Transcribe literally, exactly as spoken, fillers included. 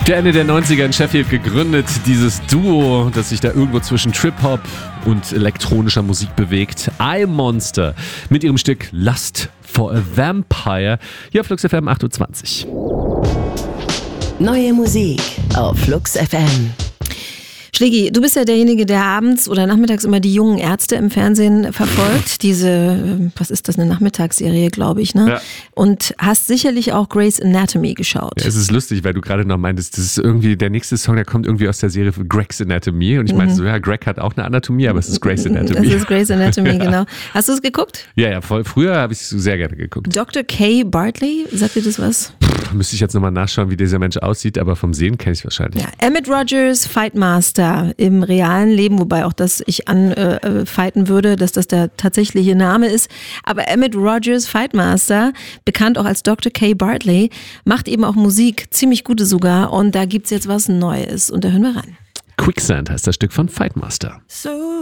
Der Ende der neunziger in Sheffield gegründet, dieses Duo, das sich da irgendwo zwischen Trip-Hop und elektronischer Musik bewegt. I-Monster mit ihrem Stück Lust for a Vampire. Hier auf Flux F M acht Uhr zwanzig. Neue Musik auf Flux F M. Schlägi, du bist ja derjenige, der abends oder nachmittags immer die jungen Ärzte im Fernsehen verfolgt. Diese, was ist das, eine Nachmittagsserie, glaube ich, ne? Ja. Und hast sicherlich auch Grey's Anatomy geschaut. Ja, es ist lustig, weil du gerade noch meintest, das ist irgendwie der nächste Song, der kommt irgendwie aus der Serie Greg's Anatomy. Und ich meinte Mhm. so, ja, Greg hat auch eine Anatomie, aber es ist Grey's Anatomy. Das ist Grey's Anatomy, Ja. genau. Hast du es geguckt? Ja, ja, voll. Früher habe ich es sehr gerne geguckt. Doktor Kay Bartley, sagt dir das was? Puh, müsste ich jetzt nochmal nachschauen, wie dieser Mensch aussieht, aber vom Sehen kenne ich es wahrscheinlich. Ja, Emmett Rogers, Fightmaster im realen Leben, wobei auch das ich anfighten äh, würde, dass das der tatsächliche Name ist. Aber Emmett Rogers, Fightmaster, bekannt auch als Doktor Kay Bartley, macht eben auch Musik, ziemlich gute sogar. Und da gibt's jetzt was Neues. Und da hören wir rein. Quicksand heißt das Stück von Fightmaster. So